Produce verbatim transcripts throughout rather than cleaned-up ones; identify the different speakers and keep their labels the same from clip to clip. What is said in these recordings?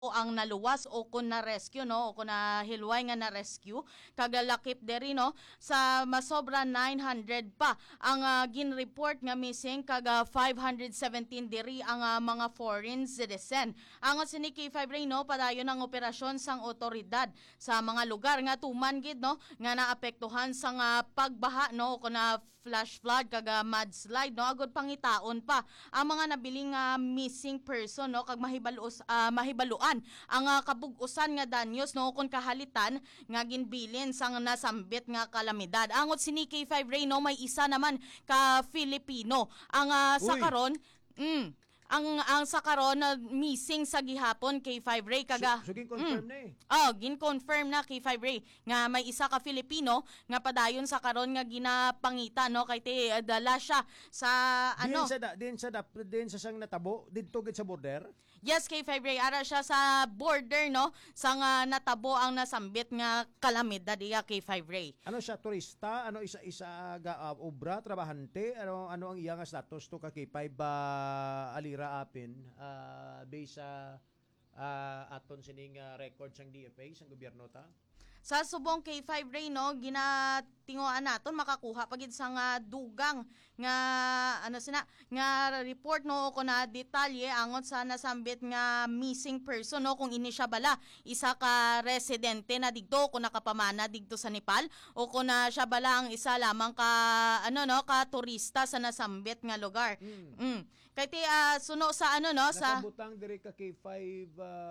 Speaker 1: o ang naluwas o kung na-rescue, no, o kung nahilway nga na-rescue, kagalakip deri, no, sa masobra nine hundred pa ang uh, gin-report nga missing, kaga five hundred seventeen diri ang uh, mga foreign citizen. Ang sini K five Ray, no, padayon ang operasyon sang otoridad sa mga lugar nga tuman gid, no, nga naapektuhan sa nga pagbaha, no, o kung na flash flood, kaga mudslide, no, agod pangitaon pa ang mga nabiling uh, missing person, no, kag mahibalos uh, mahibaluan ang uh, kabug-usan nga danyos, no, kung kahalitan nga ginbilin sang nasambit nga kalamidad. Angot si K five Ray, no, may isa naman ka Filipino ang uh, sa karon mm, ang ang sa karon na missing sa gihapon K five Ray kaga.
Speaker 2: So, so gin-confirm mm. na eh.
Speaker 1: Oh, gin-confirm na K five Ray nga may isa ka Filipino nga padayon sa karon nga ginapangita, no, kay te uh, dala siya sa ano.
Speaker 2: Din sa da, din sa da, din sa sang natabo didto gid sa border.
Speaker 1: Yes, K five Ray, ara siya sa border, no, sa nga natabo ang nasambit nga kalamidad iya K five Ray.
Speaker 2: Ano siya, turista? Ano isa isa ga uh, obra, trabahante? Ano ano ang iyang status to ka K five uh, alira apin uh, based sa uh, aton sining uh, records sang D F A sang gobyerno ta?
Speaker 1: Sa subong K five Ray, no, ginatinguan naton makakuha pagid sa nga dugang nga ano sina nga report, no, ko na detalye angot sa nasambit nga missing person, no, kung ini siya bala isa ka residente na digto kung nakapamana digto sa Nepal o kung na siya bala ang isa lamang ka ano, no, ka turista sa nasambit nga lugar. Mm. mm. Kay ti uh, suno sa ano, no, sa
Speaker 2: nakabutang diri ka K five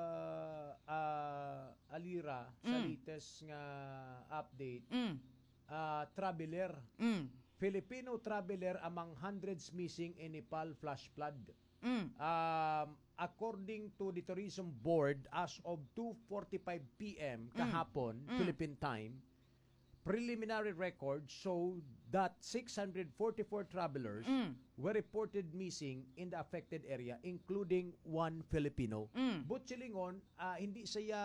Speaker 2: uh, uh, alira sa mm. latest nga update. Mm. Uh, traveler. Mm. Filipino traveler among hundreds missing in Nepal flash flood. Mm. Um, according to the tourism board, as of two forty-five p.m. kahapon, mm. Philippine time, preliminary records show that six hundred forty-four travelers mm. were reported missing in the affected area, including one Filipino. Mm. Butchilingon, uh, hindi siya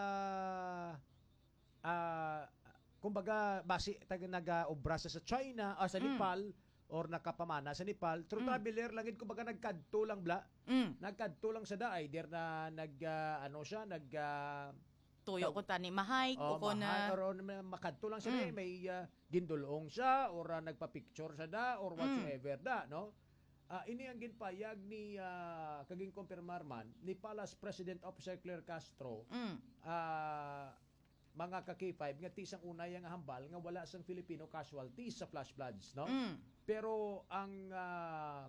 Speaker 2: uh, kumbaga base taga naga-obra sa China o sa mm. Nepal or nakapamana sa Nepal, true mm. traveler lang gid, kumbaga nagkadto lang bla. Mm. Nagkadto lang sa daay der na nag uh, ano siya nag uh,
Speaker 1: tuyo ko tani mahay
Speaker 2: oh,
Speaker 1: ko na
Speaker 2: or makadto lang siya mm. may uh, gindulong siya or uh, nagpa-picture siya da or whatsoever mm. da, no? Uh, ini ang ginpayag ni uh, kaging kumpirmar man ni Palace President Officer Claire Castro. Mm. Uh, mga ka K five nga tisang unay ang hambal nga wala sang Filipino casualties sa flash floods, no? Mm. Pero ang uh,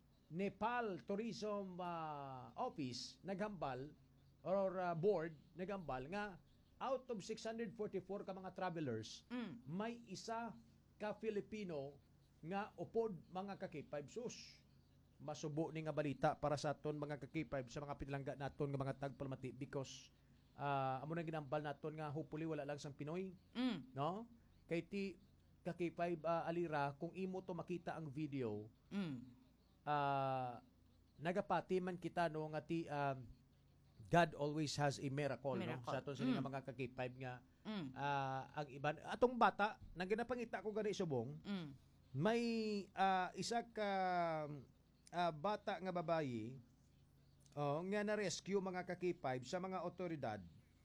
Speaker 2: Nepal Tourism uh, Office naghambal or uh, board naghambal nga out of six hundred forty-four ka mga travelers, mm. may isa ka Filipino nga upod mga ka K five. Sus, masubo ni nga balita para sa aton mga ka K five sa mga pinalangga naton nga mga tagpalmati because uh, amo nang ginambal naton nga hopefully wala lang sang Pinoy. Mm. No? Kay ti ka K five uh, alira kung imo to makita ang video, mm. uh, nagapati man kita no nga ti um, God always has a miracle, miracle. No? Sa aton sila mm. mga ka K five nga mm. uh, ang iban atong bata nang ginapangita ko gani subong, mm. may uh, isa ka uh, bata nga babayi oh, nga na-rescue mga ka K five sa mga otoridad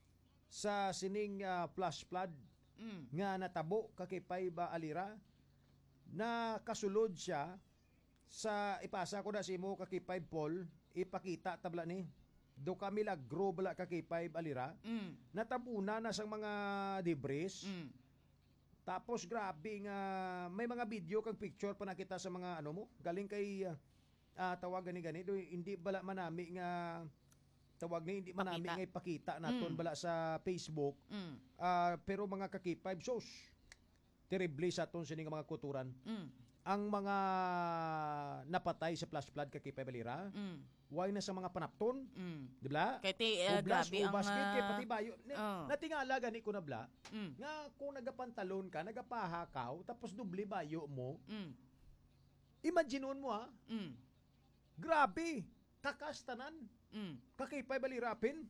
Speaker 2: sa sining uh, flash flood mm. nga natabo ka K five uh, alira na kasulod siya sa ipasa ko na si mo ka K five Paul ipakita tabla ni do kami lagro bala ka K five alira mm. natabuna na sang mga debris mm. tapos grabe nga may mga video kag picture pa nakita sa mga ano mo galing kay uh, uh, tawag gani gani do hindi bala manami nga tawag ni hindi manami nga ipakita naton mm. bala sa Facebook mm. uh, pero mga ka K five sos terrible sa aton sining mga kuturan mm. ang mga napatay sa flash flood ka K five alira mm. Why na sa mga panapton, mm. di ba?
Speaker 1: Kaya ti, uh,
Speaker 2: ublas,
Speaker 1: grabe
Speaker 2: ubas,
Speaker 1: ang...
Speaker 2: kaya pati bayo.
Speaker 1: Uh,
Speaker 2: natingala gani ko na bla,
Speaker 1: mm.
Speaker 2: nga kung nagapantalon ka, nagapahakaw, tapos dubli bayo mo, mm. imagineon mo ha, mm. grabe, kakastanan, mm. kakipay balirapin,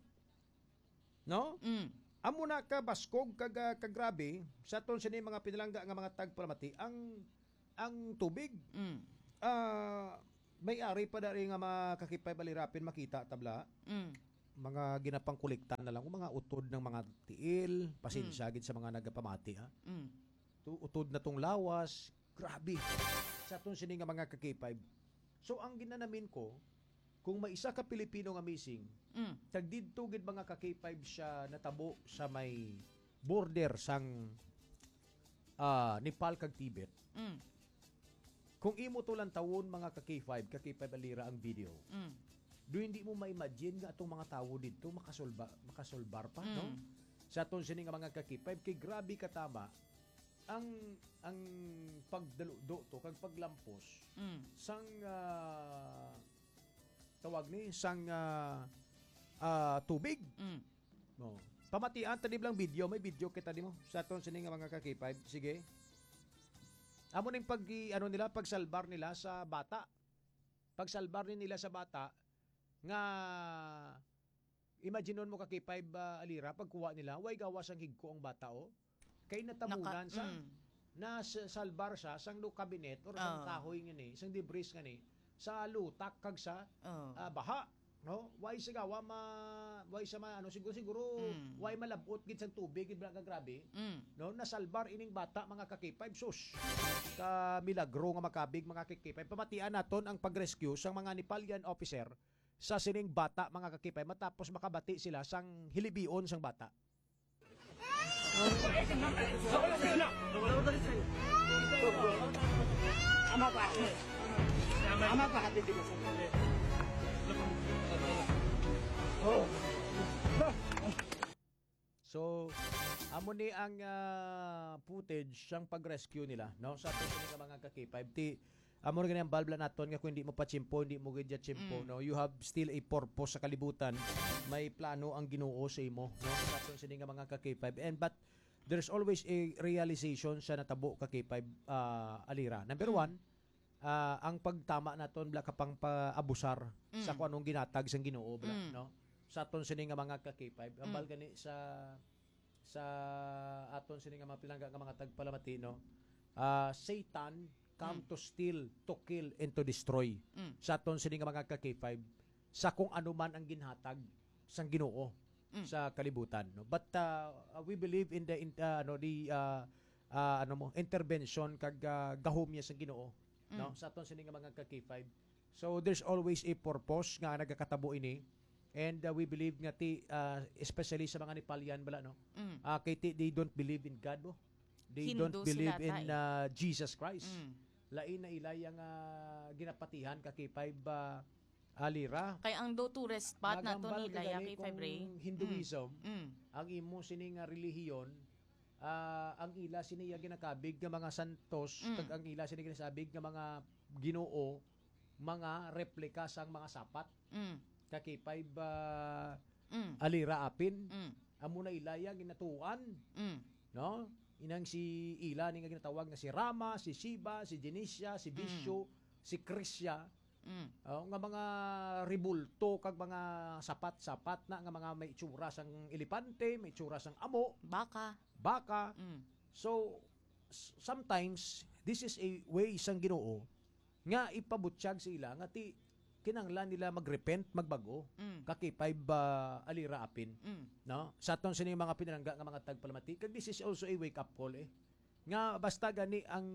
Speaker 2: no? Mm. Amo na ka baskog, kag, kagrabe, sa ton siya mga pinalangga nga mga tagpalamati, ang, ang tubig, mm. ah, uh, may ari pa dari nga makakipay balirapin makita tabla. Mm. mga ginapang kulikta na lang kung mga utod ng mga tiil, pasensya gid sa mga nagapamati ha.
Speaker 1: Mm.
Speaker 2: Tu- Utod na tong lawas, grabe. Sa tong sini nga mga ka K five. So ang ginanamin ko, kung may isa ka Pilipino nga missing,
Speaker 1: Mm.
Speaker 2: tag didto gid mga ka K five siya natabo sa may border sang ah, Nepal kag Tibet.
Speaker 1: Mm.
Speaker 2: Kung imo to lang tawon mga ka K five, ka K five alira ang video.
Speaker 1: Mm.
Speaker 2: Do hindi mo ma-imagine nga atong mga tawo dito makasolba makasolbar pa, no?
Speaker 1: Mm.
Speaker 2: Sa aton sini nga mga ka K five kay grabe katama ang ang pagdaludo to kag paglampos
Speaker 1: Mm.
Speaker 2: sang ah, tawag ni sang ah, ah, tubig,
Speaker 1: Mm.
Speaker 2: no? Pamatian tani lang video, may video kita nimo sa aton sini nga mga ka K five. Sige. Amo ning pag ano nila pagsalbar nila sa bata. Pagsalbar ni nila sa bata nga imagineon mo ka K five uh, alira pagkuha nila way gawas ang higko ang bata o kay natamunan sa
Speaker 1: mm.
Speaker 2: na sa- salbar siya sang do cabinet or sang
Speaker 1: Ah.
Speaker 2: kahoy ngani sang debris ngani sa lutak kag sa
Speaker 1: Oh.
Speaker 2: ah, baha, no? Way sigawa ma way sa ma, ano siguro siguro
Speaker 1: Mm.
Speaker 2: way malabot gid sang tubig gid ka grabe,
Speaker 1: Mm.
Speaker 2: no? Nasalbar ining bata mga ka K five sus ka milagro nga makabig mga ka K five. Pamatian naton ang pag-rescue sang mga Nepalian officer sa sining bata mga ka K five matapos makabati sila sang hilibion sang bata. So, amo ni ang ah, footage sang pag-rescue nila, no? Sa ato sa mga ka K five ti amo rin ang balbla naton nga kung hindi mo pa chimpo, hindi mo gidya chimpo,
Speaker 1: Mm.
Speaker 2: no? You have still a purpose sa kalibutan. May plano ang Ginoo sa imo, no? Sa ato sa mga ka K five. And but there's always a realization sa natabo ka K five ah, alira. Number
Speaker 1: Mm.
Speaker 2: one, ah, ang pagtama naton bla kapang paabusar sa
Speaker 1: Mm.
Speaker 2: kung anong ginatag sang Ginoo bla,
Speaker 1: Mm.
Speaker 2: no? Sa aton sini nga mga ka K five, ang
Speaker 1: Mm.
Speaker 2: bal gani sa sa aton sini nga mga pilangga nga mga tagpalamati, no? Ah, Satan come
Speaker 1: Mm.
Speaker 2: to steal, to kill, and to destroy.
Speaker 1: Mm.
Speaker 2: Sa aton sini nga mga ka K five, sa kung ano man ang ginhatag sang Ginoo
Speaker 1: Mm.
Speaker 2: sa kalibutan, no? But uh, we believe in the in, uh, ano the uh, uh, ano mo intervention kag uh, gahom niya sa Ginoo, no?
Speaker 1: Mm.
Speaker 2: Sa aton sini nga mga ka K five. So there's always a purpose nga nagakatabo ini. And uh, we believe nga ti uh, especially sa mga Nepalian bala, no?
Speaker 1: Mm.
Speaker 2: Ah, kay ti they don't believe in God, no? They
Speaker 1: Hindu
Speaker 2: don't believe
Speaker 1: sila,
Speaker 2: in
Speaker 1: tay.
Speaker 2: uh, Jesus Christ.
Speaker 1: Mm.
Speaker 2: Lain na ilay ang uh, ginapatihan ka K five uh, alira.
Speaker 1: Kaya ang do tourist spot na to
Speaker 2: Magambal
Speaker 1: nila
Speaker 2: ka
Speaker 1: ya
Speaker 2: gani
Speaker 1: K five Ray.
Speaker 2: kung Hinduism,
Speaker 1: Mm.
Speaker 2: ang imo sining nga relihiyon, ah, ang ila siniya ginakabig nga mga santos,
Speaker 1: Mm.
Speaker 2: kag ang ila sini ginasabig nga mga Ginoo, mga replika sang mga sapat
Speaker 1: Mm.
Speaker 2: ka K five uh,
Speaker 1: Mm.
Speaker 2: alira apin.
Speaker 1: Mm.
Speaker 2: Amo na ilaya ginatuan,
Speaker 1: Mm.
Speaker 2: no? Inang si ila ni nga ginatawag nga si Rama, si Shiva, si Genesia, si Bisyo, si Krisya,
Speaker 1: Mm.
Speaker 2: oh, nga mga ribulto kag mga sapat-sapat na nga mga may itsura sang elepante, may itsura sang amo,
Speaker 1: Baka.
Speaker 2: baka.
Speaker 1: Mm.
Speaker 2: So s- sometimes this is a way sang Ginoo nga ipabutyag sa ila nga ti kinanglan nila magrepent, magbago,
Speaker 1: Mm.
Speaker 2: kakipay ba alira apin,
Speaker 1: Mm.
Speaker 2: no? Sa aton sini mga pinalangga nga mga tagpalamati, kag this is also a wake up call eh. Nga basta gani ang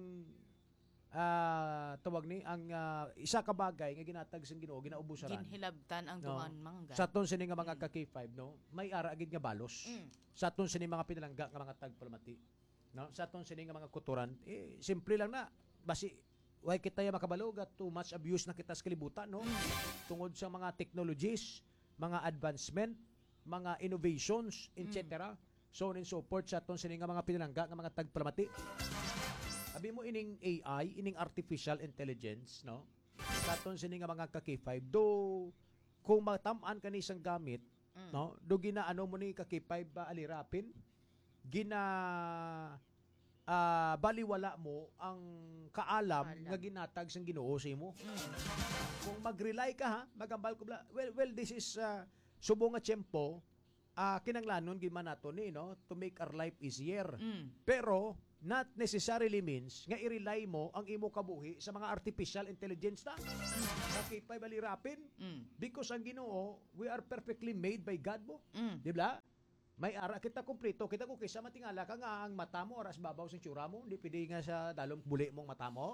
Speaker 2: ah, tawag ni ang ah, isa ka bagay nga ginatag sang Ginoo ginaubusaran.
Speaker 1: Ginhilabtan ang
Speaker 2: No.
Speaker 1: duman mangga.
Speaker 2: Sa aton sini nga mga ka K five, no, may ara agid nga balos.
Speaker 1: Mm.
Speaker 2: Sa aton sini mga pinalangga nga mga tagpalamati, no, sa aton sini nga mga kuturan, eh simple lang na basi way kita ya makabalog at too much abuse na kita sa kalibutan, no, tungod sa mga technologies, mga advancement, mga innovations, et cetera. So on and so forth sa aton sini nga mga pinalangga nga mga tagpalamati. Abi mo ining A I, ining artificial intelligence, no, sa aton sini nga mga ka K five, do kung matam-an ka ni isang gamit,
Speaker 1: Mm.
Speaker 2: no, do ginaano mo ni ka K five ba alirapin, gina ah, baliwala mo ang kaalam
Speaker 1: Alam.
Speaker 2: nga ginatag sang Ginoo sa imo.
Speaker 1: Mm.
Speaker 2: Kung mag-rely ka ha, magambal ko bla, well well this is uh, subo nga tiyempo ah kinanglanon giman nato ni no to make our life easier.
Speaker 1: Mm.
Speaker 2: Pero not necessarily means nga i-rely mo ang imo kabuhi sa mga artificial intelligence na. Nakipay balirapin
Speaker 1: Mm.
Speaker 2: because ang Ginoo, we are perfectly made by God mo.
Speaker 1: Mm.
Speaker 2: Di ba? May ara kita kumpleto, kita ko kaysa matingala ka nga ang mata mo oras babaw sa tsura mo, hindi pwede nga sa dalong buli mong mata mo.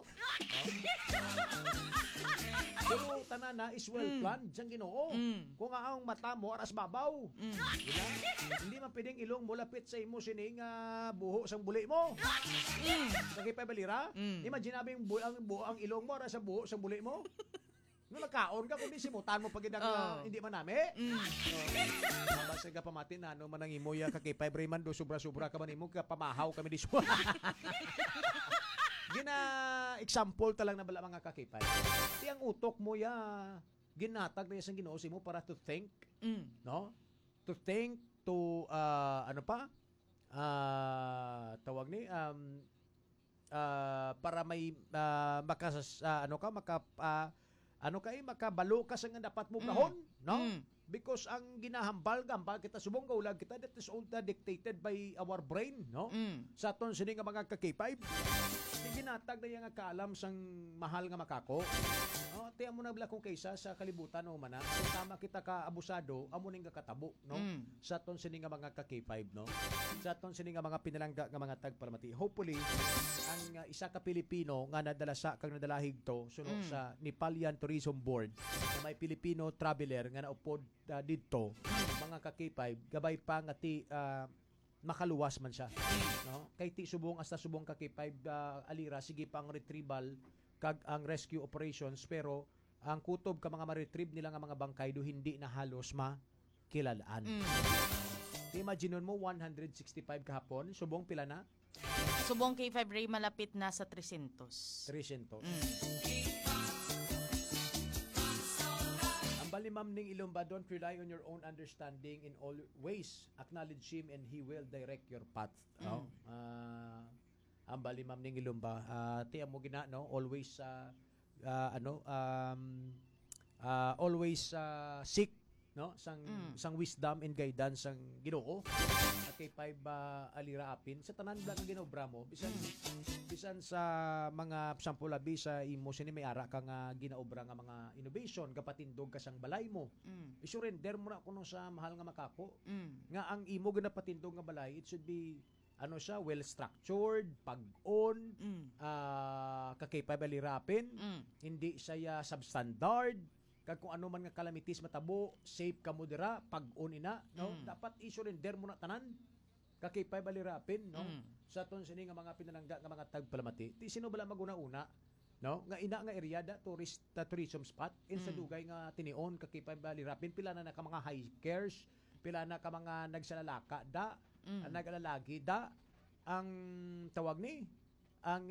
Speaker 2: Pero tanana is well planned sang Ginoo.
Speaker 1: Mm.
Speaker 2: Kung nga ang mata mo oras babaw,
Speaker 1: Mm.
Speaker 2: diba? Hindi man pwedeng ilong mo lapit sa imo sining uh, buho sang buli mo.
Speaker 1: Mm.
Speaker 2: Nakipay balira?
Speaker 1: Mm.
Speaker 2: Imagine namin bu- ang, buho, ang ilong mo oras sa buho sang buli mo. No nakaon ka kundi simutan mo pag
Speaker 1: Oh.
Speaker 2: hindi man nami.
Speaker 1: Mm.
Speaker 2: No. Basta ka pamatin na ano man ang imo ya kakipay Brayman do sobra-sobra ka man imo ka pamahaw kami di Gina example ta lang na bala mga kakipay. Ti ang utok mo ya ginatag na isang Ginoo si mo para to think,
Speaker 1: Mm.
Speaker 2: no? To think to uh, ano pa? Ah, tawag ni um ah, para may uh, makas ah, ano ka maka ah, ano kay makabalo ka sa nga dapat mo gahon, no?
Speaker 1: Mm.
Speaker 2: Because ang ginahambal gambal kita subong kaulag kita that is all the dictated by our brain, no?
Speaker 1: Mm.
Speaker 2: Sa ton sini nga mga kakipay. Di ginatag na yang kaalam sang mahal nga makako. No, tiyan mo na bala kung kaysa sa kalibutan no man. Kung tama kita ka abusado, amo ning kakatabo, no?
Speaker 1: Mm.
Speaker 2: Sa ton sini nga mga kakipay, no? Sa ton sini nga mga pinalangga nga mga tagpalamati. Hopefully ang uh, isa ka Pilipino nga nadala sa kag nadalahig to suno
Speaker 1: Mm.
Speaker 2: sa Nepalian Tourism Board na may Pilipino traveler nga naupod uh, didto mga kakipay gabay pa nga ti uh, makaluwas man siya, no? Kay ti subong hasta subong kakipay uh, alira sige pang retrieval kag ang rescue operations pero ang kutob ka mga ma-retrieve nila nga mga bangkay do hindi na halos makilalaan.
Speaker 1: Mm.
Speaker 2: Imagine mo one hundred sixty-five kahapon, subong pila na?
Speaker 1: Subong K five Ray malapit na sa three hundred.
Speaker 2: three hundred.
Speaker 1: Mm.
Speaker 2: Ang bali ma'am ning Ilumba, don't rely on your own understanding in all ways. Acknowledge Him and He will direct your path.
Speaker 1: Mm.
Speaker 2: No? Ah, ang bali ma'am ning Ilumba, uh, tiyan mo gina, no? Always, uh, uh, ano, um, uh, always uh, seek, no? Sang,
Speaker 1: Mm.
Speaker 2: sang wisdom and guidance sang Ginoo. Okay, five uh, alira apin. Sa tanan lang ang ginobra mo, bisan, bisan sa mga sampulabi sa imo sini may ara ka nga ginaobra nga mga innovation kapatindog ka sang balay mo.
Speaker 1: Mm.
Speaker 2: I-surrender mo na kuno sa mahal nga makako
Speaker 1: Mm.
Speaker 2: nga ang imo ginapatindog nga balay, it should be ano siya, well structured, pag-on,
Speaker 1: Mm.
Speaker 2: uh, kakipay balirapin,
Speaker 1: Mm.
Speaker 2: hindi siya substandard, kag kung ano man nga calamities matabo, safe ka mo dira, pag-on ina, no?
Speaker 1: Mm.
Speaker 2: Dapat i-surrender mo na tanan. Kakipay balirapin, no?
Speaker 1: Mm.
Speaker 2: Sa ton sini nga mga pinalangga nga mga tagpalamati, ti sino bala maguna-una, no? Nga ina nga area da tourist ta tourism spot in sa
Speaker 1: Mm.
Speaker 2: dugay nga tinion kakipay balirapin pila na na ka mga hikers, pila na ka mga nagsalalaka da,
Speaker 1: Mm.
Speaker 2: ang nag-alalagi da ang tawag ni ang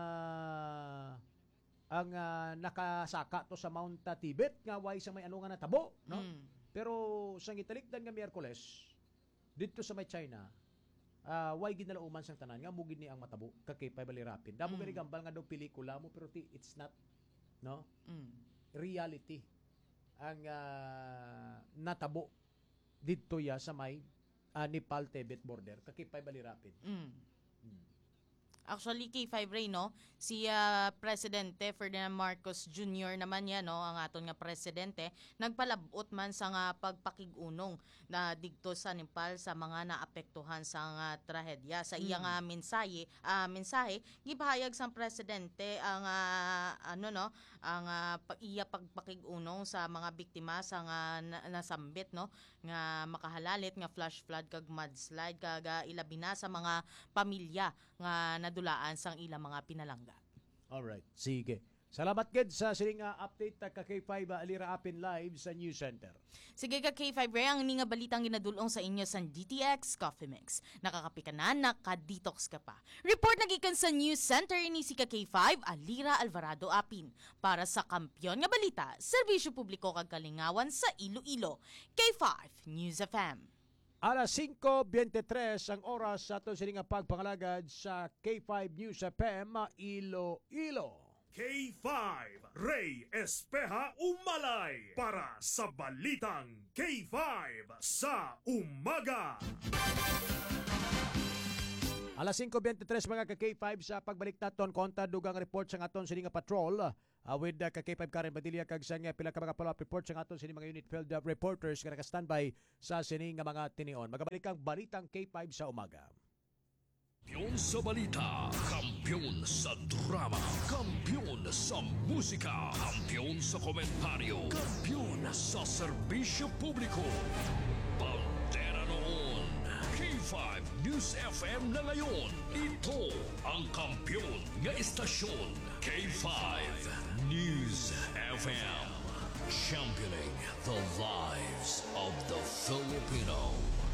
Speaker 2: ah, ang ah, nakasaka to sa Mount Tibet nga way sa may ano nga natabo, no?
Speaker 1: Mm.
Speaker 2: Pero sa gitalikdan nga Miyerkules dito sa may China, ah way ginalauman sang tanan nga mugid ni ang matabo kakipay balirapin. Damo
Speaker 1: Mm.
Speaker 2: gani gambal nga daw pelikula mo pero ti, it's not, no?
Speaker 1: Mm.
Speaker 2: Reality ang ah, natabo dito ya sa may ah, Nepal Tibet border kakipay balirapin.
Speaker 1: Mm.
Speaker 2: Hmm.
Speaker 1: Actually, K five Ray, no? Si ah, Presidente Ferdinand Marcos Junior naman yan, no? Ang aton nga presidente, nagpalabot man sa nga pagpakig-unong na digto sa Nepal sa mga naapektuhan sa nga trahedya. Sa iya
Speaker 2: Mm.
Speaker 1: nga mensahe, ah, mensahe, gipahayag sang presidente ang ah, ano no, ang ah, pa- iya pagpakig-unong sa mga biktima sa nga na- nasambit, no? Nga makahalalit nga flash flood kag mudslide kag ah, ilabi na sa mga pamilya nga nadulaan sang ilang mga pinalangga.
Speaker 2: Alright, sige. Salamat gid sa sining nga update ta ka K five Alira Apin live sa News Center.
Speaker 1: Sige ka K five Ray, ang ini nga balitang ginadulong sa inyo sa D T X Coffee Mix. Nakakapi ka na, nakadetox ka pa. Report nagikan sa News Center ini si ka K five Alira Alvarado Apin para sa kampyon nga balita, serbisyo publiko kag kalingawan sa Iloilo. K five News F M.
Speaker 2: Alas cinco twenty-tres ang oras sa ato sining nga pagpangalagad sa K five News F M Iloilo.
Speaker 3: K five, Ray Espeja Umalay para sa Balitang K five sa umaga.
Speaker 2: Alas singko twenty-three mga ka-K five sa pagbalik naton konta dugang report sa aton sini nga patrol uh, with uh, ka-K five Karen Padilla kag sa nga pila ka mga follow-up report sa aton sini mga unit field uh, reporters nga naka-standby sa sini nga mga tinion. Magabalik ang Balitang K five sa umaga.
Speaker 4: Kampiyon sa balita, kampiyon sa drama, kampiyon sa musika, kampiyon sa komentaryo, kampiyon sa serbisyo publiko. Bandera noon, K five News F M na ngayon. Ito ang kampiyon nga istasyon, K five News F M. Championing the lives of the Filipino.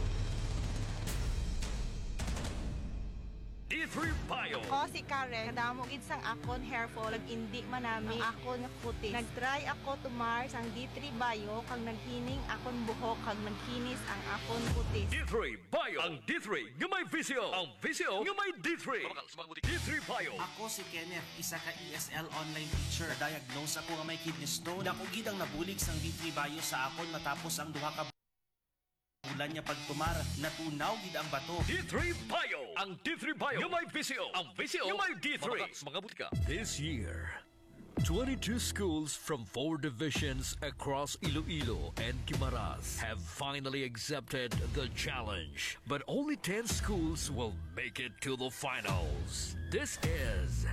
Speaker 4: D three Bio.
Speaker 5: Ako si Karen, kadamo gid sang akon hair fall, ag indi man nami ang akon nga kutis. Nagtry ako tumar sang D three Bio kag naghining akon buhok kag nagkinis ang akon kutis.
Speaker 4: D three Bio. Ang D three nga may visio. Ang visio nga may D three. D three Bio.
Speaker 6: Ako si Kenneth, isa ka E S L online teacher. Diagnose ako nga may kidney stone. Dako gid ang nabulig sang D three Bio sa akon matapos ang duha ka bulan niya pagtumar, natunaw gid ang bato.
Speaker 4: D three Bio. Ang D three Bio nga may visio. Ang visio nga may D three. Mga butika. This year, twenty-two schools from four divisions across Iloilo and Guimaras have finally accepted the challenge. But only ten schools will make it to the finals. This is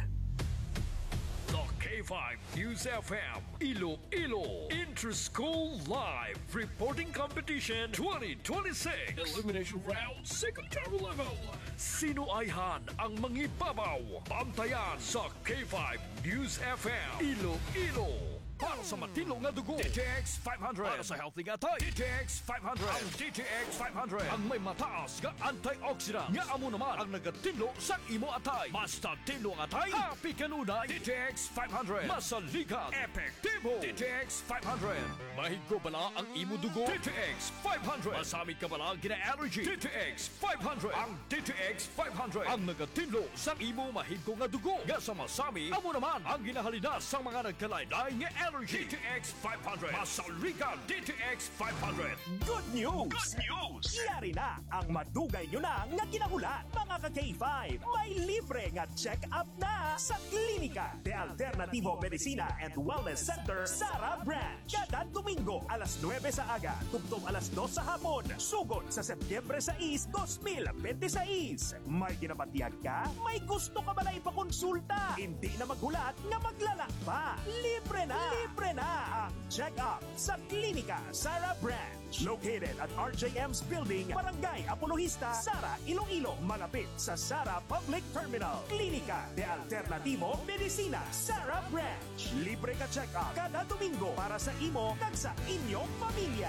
Speaker 4: the K five News F M Iloilo Inter-School Live Reporting Competition twenty twenty-six Elimination Round Secondary Level. Sino ayhan ang mangibabaw? Bantayan sa K five News F M Iloilo. Para sa matino nga dugo, D T X five hundred. Para sa healthy nga tay, D T X five hundred. Ang D T X five hundred ang may mataas nga antioxidant. Nga amo naman ang nagatinlo sa imo atay. Basta tinlo ang atay, happy kanunay. D T X five hundred. Masaligan, epektibo. D T X five hundred. Mahigko bala ang imo dugo. D T X five hundred. Masamit ka bala gina-allergy. D T X five hundred. Ang D T X five hundred ang nagatinlo sa imo mahigko nga dugo. Nga sa masami, amo naman ang ginahalinas sa mga nagkalaylay nga allergy. D T X five hundred. Masaligan D T X five hundred.
Speaker 7: Good news!
Speaker 4: Good news!
Speaker 7: Yari na ang madugay nyo na nga kinahulan. Mga ka-K five, may libre nga check-up na sa Klinika de Alternativo Medicina and Wellness Center, Sara Branch. Kada Domingo, alas nuwebe sa aga, tugtong alas dos sa hapon. Sugod sa Setyembre sais, twenty twenty-six. May ginapatiyag ka? May gusto ka ba na ipakonsulta? Hindi na maghulat nga maglalak pa. Libre na! Libre na ang check-up sa Klinika Sara Branch. Located at R J M's Building, Barangay Apologista, Sara, Iloilo. Malapit sa Sara Public Terminal. Klinika de Alternativo Medicina, Sara Branch. Libre ka check-up kada Domingo para sa imo kag sa inyong pamilya.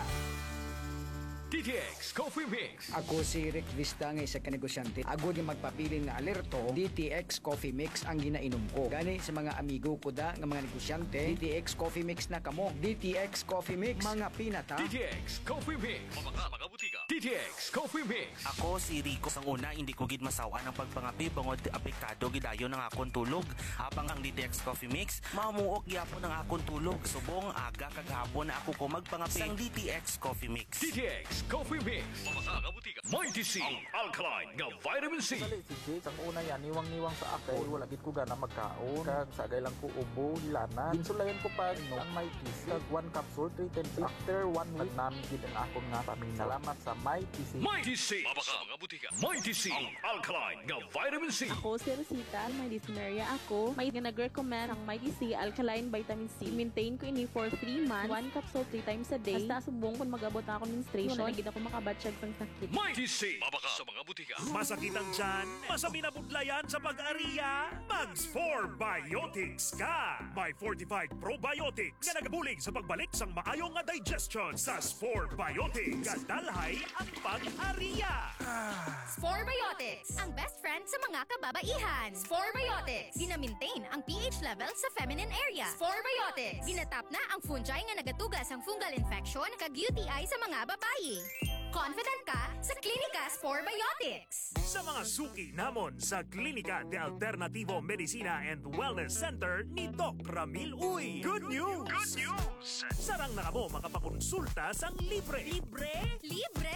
Speaker 4: D T X Coffee Mix.
Speaker 8: Ako si Rick Vista nga isa ka negosyante. Agod yung magpapili nga alerto, D T X Coffee Mix ang ginainom ko. Gani sa mga amigo ko da nga mga negosyante, D T X Coffee Mix na kamo. D T X Coffee Mix, mga pinata.
Speaker 4: D T X Coffee Mix. Mga mga butika. D T X Coffee Mix.
Speaker 6: Ako si Rico. Sang una, hindi ko gid masawa ng pagpangapi bangod apektado gidayon ng akon tulog. Habang ang D T X Coffee Mix, mamuok gyapon ng akon tulog. Subong aga kagahapon na ako ko magpangapi sang D T X Coffee Mix.
Speaker 4: D T X Coffee Mix. Mga butika. Mighty C. Ang alkaline nga vitamin C.
Speaker 9: Sa si ang una yan, niwang-niwang sa akin. Wala gid ko gana magkaon. Kag sagay lang ko ubo, hilana. Insulayan ko pa no, ang Mighty C. Kag one capsule, three ten six. After one week, namin gid ang akong nga pamilya. Salamat sa Mighty C.
Speaker 4: Mighty C. Mga butika. Mighty C. Ang alkaline nga vitamin C.
Speaker 10: Ako si Rosita, may dyspnea ako. May nag-recommend ang Mighty C Alkaline Vitamin C. Maintain ko ini for three months. One capsule three times a day. Basta subong kung mag-abot ako menstruation. Wala gid ako makabatsyag sang sakit.
Speaker 4: Mighty C. Mabaka sa mga butika.
Speaker 7: Masakitang tiyan, masami na budlayan sa pag-ariya, Mags four Biotics ka! May fortified probiotics nga nagabulig sa pagbalik sang maayong nga digestion sa four Biotics. Kadalhay ang pag-ariya!
Speaker 11: Spore Biotics, ang best friend sa mga kababaihan. Spore Biotics, gina-maintain ang pH level sa feminine area. Spore Biotics, ginatap na ang fungi nga nagatugas ang fungal infection kag U T I sa mga babayi. confident ka sa Clinicas four Biotics.
Speaker 7: Sa mga suki namon sa Klinika de Alternativo Medicina and Wellness Center ni Doc Ramil Uy. Good news! Good news! Sarang na kamo makapakonsulta sang libre. Libre?
Speaker 11: Libre!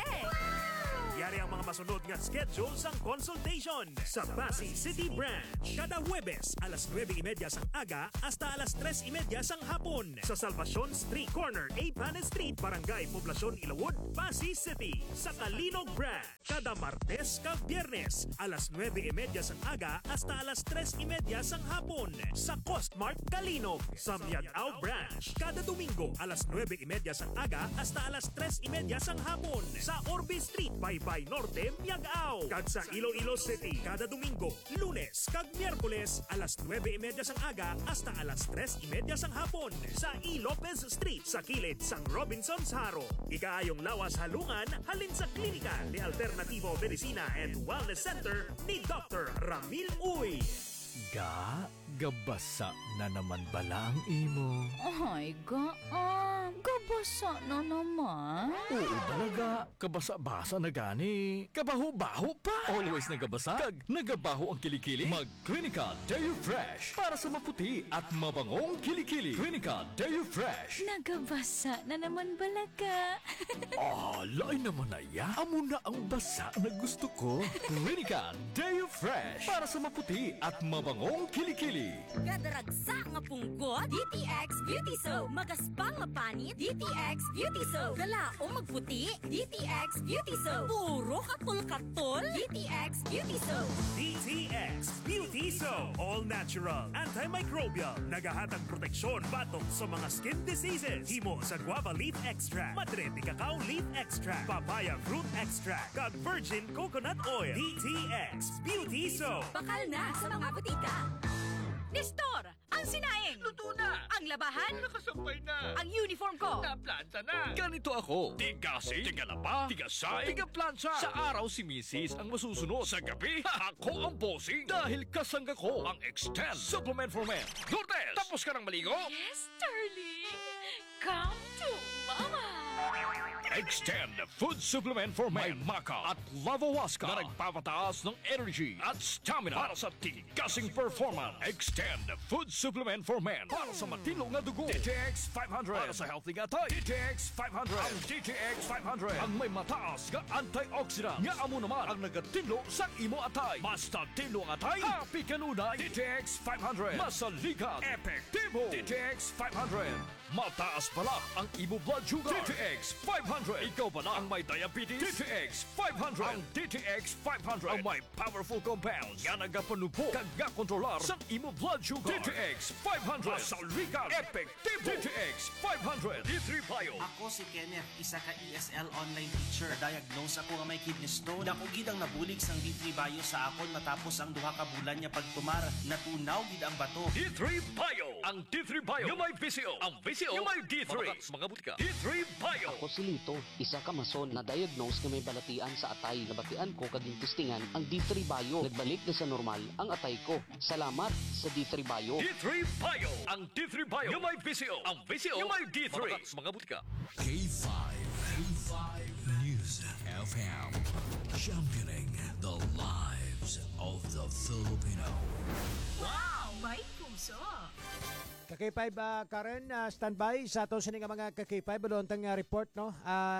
Speaker 7: Yari ang mga masunod nga schedule sang consultation sa Pasig City Branch. Kada Huwebes, alas nuwebe y media sang aga hasta alas tres y media sang hapon. Sa Salvacion Street Corner, A. Panes Street, Barangay Poblacion, Ilawod, Pasig City. Sa Kalinog Branch, kada Martes kag Biyernes, alas nuwebe y media sang aga hasta alas tres y media sang hapon. Sa Costmart Kalinog. Sa Miagao Branch, kada Domingo, alas nuwebe y media sang aga hasta alas tres y media sang hapon. Sa Orbe Street, Baybay Norte, Miagao. Kag sa Iloilo City, kada Domingo, Lunes kag Miyerkules, alas nuwebe y media sang aga hasta alas tres y media sang hapon. Sa E. Lopez Street, sa kilid sang Robinson's Haro. Ikaayong lawas halungan, halin sa Klinika de Alternativo Medicina and Wellness Center ni Doctor Ramil Uy.
Speaker 4: Ga, gabasa na naman bala ang imo.
Speaker 12: Ay, gaan. Gabasa na naman.
Speaker 4: Oo talaga, kabasa-basa na gani. Kabaho-baho pa. Always nagabasa, kag nagabaho ang kilikili. Mag-Clinica Deo Fresh para sa maputi at mabangong kilikili. Clinica Deo Fresh.
Speaker 12: Nagabasa na naman balaga.
Speaker 4: Ah, lain naman na ya. Amo na ang basa na gusto ko. Clinica Deo Fresh para sa maputi at mabangong kilikili.
Speaker 11: Kadaragsa nga punggot, D T X Beauty Soap. Magaspang mapanit, D T X Beauty Soap. Galaong magputi, D T X Beauty Soap. Puro katol-katol, D T X Beauty Soap.
Speaker 7: D T X Beauty Soap. All natural, antimicrobial, nagahatag proteksyon batok sa mga skin diseases. Himo sa guava leaf extract, madre de cacao leaf extract, papaya fruit extract, kag virgin coconut oil. D T X Beauty Soap.
Speaker 11: Bakal na sa mga butika. Nestor, ang sinaing.
Speaker 4: Luto na.
Speaker 11: Ang labahan.
Speaker 4: Nakasampay na.
Speaker 11: Ang uniform ko.
Speaker 4: Naplanta na. Ganito ako. Tigasing, tigalapa, tigasay, tigaplansya. Sa araw si Missus ang masusunod. Sa gabi, ako ang bossing. Dahil kasangga ko ang Extend Supplement for Men. Lourdes, tapos ka ng maligo?
Speaker 12: Yes, darling. Come to mama.
Speaker 4: Extend Food Supplement for Men. May Maca at Lavawaska na nagpapataas ng energy at stamina para sa tigasing performance. Extend Food Supplement for Men para sa matino nga dugo. D T X five hundred para sa healthy nga tayo. D T X five hundred. Ang D T X five hundred ang may mataas nga antioxidant. Nga amo naman ang nagatino sa imo atay. Basta tino ang atay, happy kanunay. D T X five hundred. Masaligat. Epektibo. D T X five hundred. Mataas pala ang imo blood sugar. D T X five hundred. Ikaw pala ang may diabetes. D T X five hundred. Ang D T X five hundred ang may powerful compounds. Nga nagapanupo kag kontrolar sa imo blood sugar. D T X five hundred. Masaligat. Epektibo. D T X five hundred. D three Bio.
Speaker 6: Ako si Kenneth, isa ka E S L online teacher. Diagnose ako nga may kidney stone. Dako gid ang nabulig sang D three Bio sa akon matapos ang duha ka bulan niya pagtumar. Natunaw gid ang bato.
Speaker 4: D three Bio. Ang D three Bio yung may P C O. Ang P C O yung may D three. Mga butika. D three Bio.
Speaker 13: Ako si Lito, isa ka mason na diagnose nga may balatian sa atay. Nabatian ko kaging testingan ang D three Bio. Nagbalik na sa normal ang atay ko. Salamat sa D three Bio.
Speaker 4: D three Bio. Ang D three Bio yung may P C O. Ang P C O yung may D three. Mga butika.
Speaker 14: K five. K five News F M. Championing the lives of the Filipino.
Speaker 11: Wow, may puso.
Speaker 2: K five uh, Karen, uh, standby sa aton sini nga mga K five lontang uh, report no.